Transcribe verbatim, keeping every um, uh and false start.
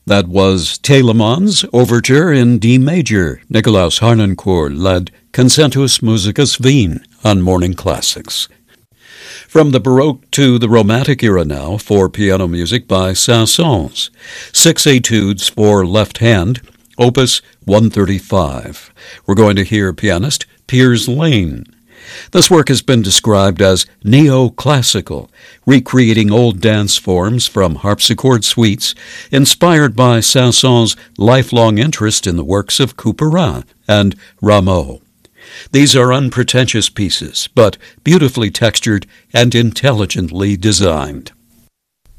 That was Telemann's Overture in D major. Nikolaus Harnoncourt led Concentus Musicus Wien on Morning Classics. From the Baroque to the Romantic era now, for piano music by Saint-Saëns. Six Etudes for Left Hand, Opus one thirty-five. We're going to hear pianist Piers Lane. This work has been described as neoclassical, recreating old dance forms from harpsichord suites, inspired by Saint-Saëns' lifelong interest in the works of Couperin and Rameau. These are unpretentious pieces, but beautifully textured and intelligently designed.